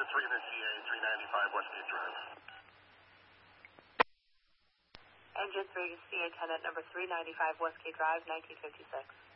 3 in the CA, 395 Westgate Drive. Engine 3, CA tenant number 395 Westgate Drive, 1956.